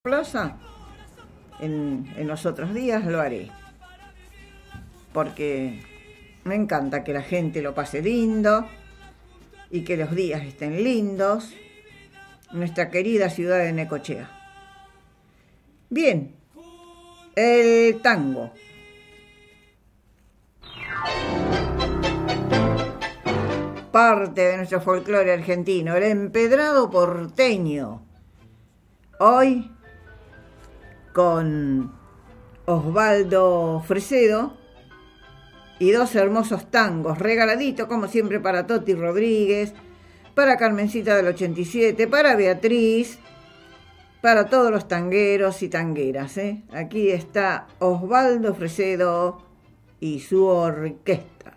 Plaza, en los otros días lo haré, porque me encanta que la gente lo pase lindo y que los días estén lindos en nuestra querida ciudad de Necochea. Bien, el tango. Parte de nuestro folclore argentino, el empedrado porteño. Hoy con Osvaldo Fresedo y dos hermosos tangos regaladitos como siempre para Toti Rodríguez, para Carmencita del 87, para Beatriz, para todos los tangueros y tangueras, Aquí está Osvaldo Fresedo y su orquesta.